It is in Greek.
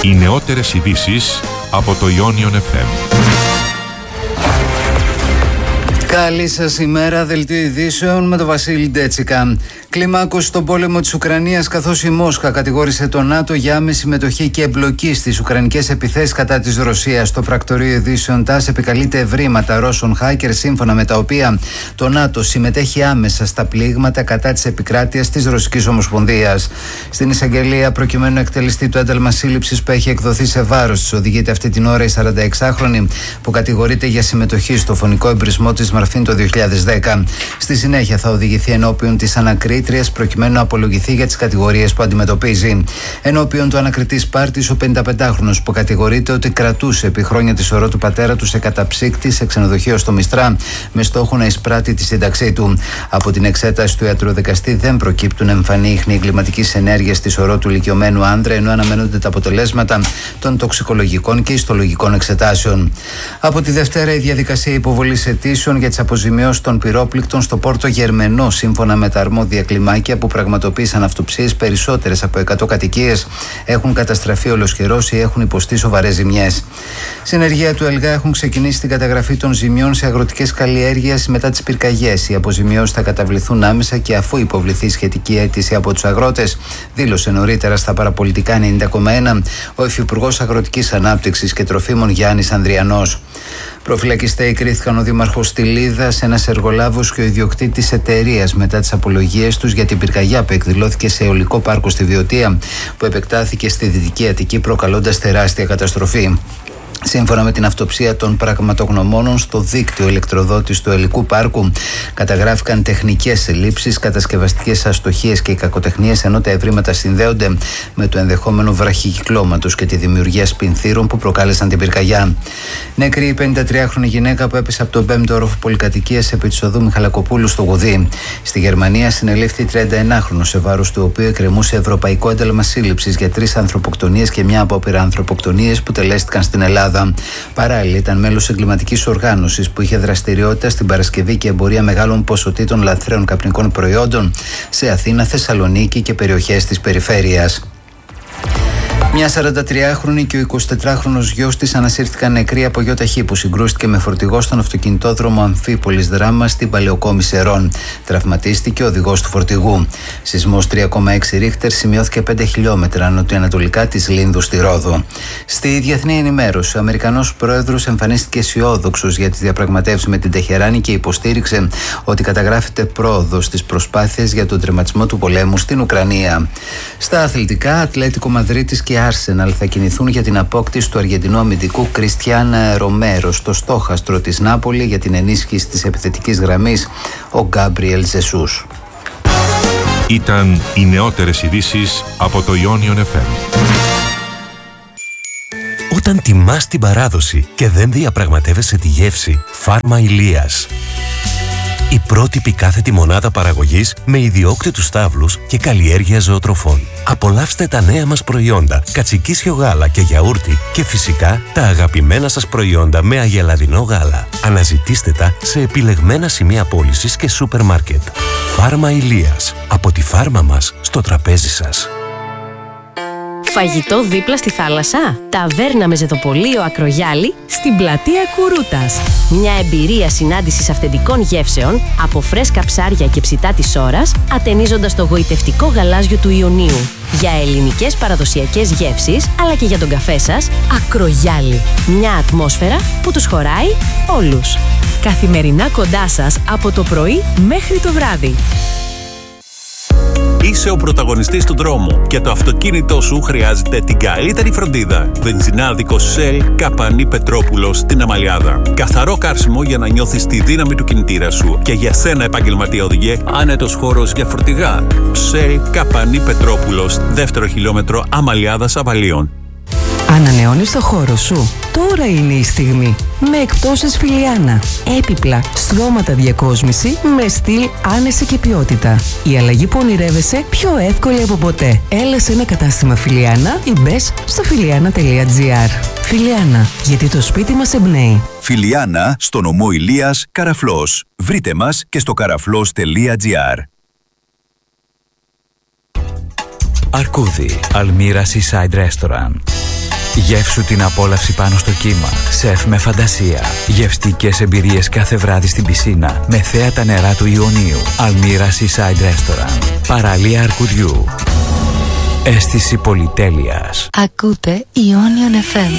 Οι νεότερες ειδήσεις από το Ionion FM. Καλή σας ημέρα, δελτίο ειδήσεων με τον Βασίλη Ντέτσικα. Κλιμάκωση στον πόλεμο της Ουκρανίας, καθώς η Μόσχα κατηγόρησε το ΝΑΤΟ για άμεση συμμετοχή και εμπλοκή στις ουκρανικές επιθέσεις κατά της Ρωσίας. Το πρακτορείο ειδήσεων ΤΑΣ επικαλείται ευρήματα Ρώσων hacker, σύμφωνα με τα οποία το ΝΑΤΟ συμμετέχει άμεσα στα πλήγματα κατά της επικράτειας της Ρωσικής Ομοσπονδίας. Στην εισαγγελία, προκειμένου να εκτελεστεί το ένταλμα σύλληψης που έχει εκδοθεί σε βάρος της, οδηγείται αυτή την ώρα η 46χρονη που κατηγορείται για συμμετοχή στο φωνικό εμπρισμό της Μαρφίν το 2010. Στη συνέχεια θα οδηγηθεί ενώπιον της ανακρίτριας προκειμένου να απολογηθεί για τις κατηγορίες που αντιμετωπίζει. Ενώπιον του ανακριτή Σπάρτης, ο 55χρονος που κατηγορείται ότι κρατούσε επί χρόνια τη σωρό του πατέρα του σε καταψύκτη σε ξενοδοχείο στο Μιστρά με στόχο να εισπράττει τη σύνταξή του. Από την εξέταση του ιατροδικαστή δεν προκύπτουν εμφανή ίχνη εγκληματικής ενέργειας στη σωρό του ηλικιωμένου άντρα, ενώ αναμένονται τα αποτελέσματα των τοξικολογικών και ιστολογικών εξετάσεων. Από τη Δευτέρα, η διαδικασία υποβολής αιτήσεων για τις αποζημιώσεις των πυρόπληκτων στο Πόρτο Γερμενό, σύμφωνα με τα αρμόδια κλιμάκια που πραγματοποίησαν αυτοψίες, περισσότερες από 100 κατοικίες έχουν καταστραφεί ολοσχερώς ή έχουν υποστεί σοβαρές ζημιές. Συνεργεία του ΕΛΓΑ έχουν ξεκινήσει την καταγραφή των ζημιών σε αγροτικές καλλιέργειες μετά τις πυρκαγιές. Οι αποζημιώσεις θα καταβληθούν άμεσα και αφού υποβληθεί σχετική αίτηση από τους αγρότες, δήλωσε νωρίτερα στα παραπολιτικά 90,1 ο Υφυπουργός Αγροτικής Ανάπτυξης και Τροφίμων Γιάννης Ανδριανός. Προφυλακιστέοι κρίθηκαν ο Δήμαρχος Στυλίδας, ένας εργολάβος και ο ιδιοκτήτης εταιρείας μετά τις απολογίες τους για την πυρκαγιά που εκδηλώθηκε σε αιωλικό πάρκο στη Βιωτία, που επεκτάθηκε στη Δυτική Αττική, προκαλώντας τεράστια καταστροφή. Σύμφωνα με την αυτοψία των πραγματογνωμόνων, στο δίκτυο ηλεκτροδότης του αιωλικού πάρκου καταγράφηκαν τεχνικές ελλείψεις, κατασκευαστικές αστοχίες και κακοτεχνίες, ενώ τα ευρήματα συνδέονται με το ενδεχόμενο βραχικυκλώματος και τη δημιουργία σπινθύρων που προκάλεσαν την πυρκαγιά. Νεκρή η 53χρονη γυναίκα που έπεσε από τον 5ο όροφο πολυκατοικίας επί της οδού Μιχαλακοπούλου στο Γουδί. Στη Γερμανία συνελήφθη 31χρονο, σε βάρος του οποίου εκκρεμούσε ευρωπαϊκό ένταλμα σύλληψης για 3 ανθρωποκτονίες και μια απόπειρα ανθρωποκτονίες που τελέστηκαν στην Ελλάδα. Παράλληλα, ήταν μέλος εγκληματικής οργάνωσης που είχε δραστηριότητα στην παρασκευή και εμπορία μεγάλων ποσοτήτων λαθρέων καπνικών προϊόντων σε Αθήνα, Θεσσαλονίκη και περιοχές της περιφέρειας. Μια 43χρονη και ο 24χρονος γιος της ανασύρθηκαν νεκροί από γιοταχή που συγκρούστηκε με φορτηγό στον αυτοκινητόδρομο Αμφίπολης Δράμα στην Παλαιοκόμη Σερών. Τραυματίστηκε ο οδηγός του φορτηγού. Σεισμός 3,6 ρίχτερ σημειώθηκε 5 χιλιόμετρα νοτιοανατολικά της Λίνδου στη Ρόδο. Στη διεθνή ενημέρωση, ο Αμερικανός πρόεδρος εμφανίστηκε αισιόδοξος για τις διαπραγματεύσεις με την Τεχεράνη και υποστήριξε ότι καταγράφεται πρόοδος στις προσπάθειες για τον τερματισμό του πολέμου στην Ουκρανία. Στα αθλητικά, Ατλέτικο Μαδρίτης και Arsenal θα κινηθούν για την απόκτηση του Αργεντινού αμυντικού Κριστιάν Ρομέρο στο στόχαστρο της Νάπολη για την ενίσχυση της επιθετικής γραμμής ο Γκάμπριελ Ζεσούς. Ήταν οι νεότερες ειδήσεις από το Ionion FM. Όταν τιμάς την παράδοση και δεν διαπραγματεύεσαι τη γεύση, Φάρμα Ηλίας. Η πρώτη κάθετη μονάδα παραγωγής με ιδιόκτητους στάβλους και καλλιέργεια ζωοτροφών. Απολαύστε τα νέα μας προϊόντα, κατσικίσιο γάλα και γιαούρτι και φυσικά τα αγαπημένα σας προϊόντα με αγελαδινό γάλα. Αναζητήστε τα σε επιλεγμένα σημεία πώλησης και σούπερ μάρκετ. Φάρμα Ηλίας. Από τη φάρμα μας στο τραπέζι σας. Φαγητό δίπλα στη θάλασσα. Ταβέρνα με ζεδοπολείο Ακρογιάλη στην πλατεία Κουρούτας. Μια εμπειρία συνάντησης αυθεντικών γεύσεων από φρέσκα ψάρια και ψητά της ώρας, ατενίζοντας το γοητευτικό γαλάζιο του Ιωνίου. Για ελληνικές παραδοσιακές γεύσεις, αλλά και για τον καφέ σας, Ακρογιάλη. Μια ατμόσφαιρα που τους χωράει όλους. Καθημερινά κοντά σας από το πρωί μέχρι το βράδυ. Είσαι ο πρωταγωνιστής του δρόμου και το αυτοκίνητό σου χρειάζεται την καλύτερη φροντίδα. Βενζινάδικος Shell Καπανή Πετρόπουλος στην Αμαλιάδα. Καθαρό κάρσιμο για να νιώθεις τη δύναμη του κινητήρα σου. Και για σένα, επαγγελματία οδηγέ, άνετος χώρος για φορτηγά. Shell Καπανή Πετρόπουλος, 2ο χιλιόμετρο Αμαλιάδας Αβαλίων. Ανανεώνεις το χώρο σου. Τώρα είναι η στιγμή. Με εκπτώσεις Φιλιάνα. Έπιπλα, στρώματα διακόσμηση με στυλ, άνεση και ποιότητα. Η αλλαγή που ονειρεύεσαι πιο εύκολη από ποτέ. Έλα σε ένα κατάστημα Φιλιάνα ή μπες στο filiana.gr. Φιλιάνα, γιατί το σπίτι μας εμπνέει. Φιλιάνα, στο νομό Ηλίας, Καραφλός. Βρείτε μας και στο καραφλός.gr. Αρκούδι, Αλμύρα Seaside Restaurant. Γεύσου την απόλαυση πάνω στο κύμα. Σεφ με φαντασία. Γευστικές εμπειρίες κάθε βράδυ στην πισίνα με θέα τα νερά του Ιωνίου. Αλμύρα Seaside Restaurant. Παραλία Αρκουδιού. Αίσθηση πολυτέλειας. Ακούτε Ionian FM.